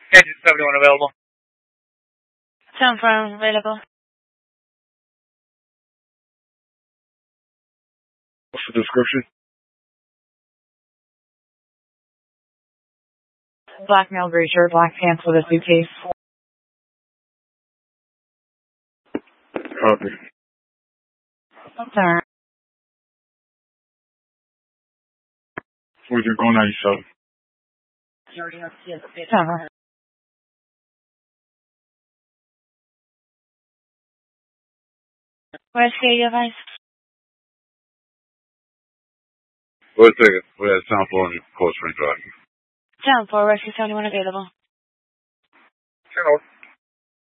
Engine 71 available. 74 available. What's the description? Black male, gray shirt, black pants with a suitcase. Copy. Sorry. Where's your go 97? Where's the advice? Wait a second. We had sound for Cold Spring Drive. 74, Rescue 71 available. Channel.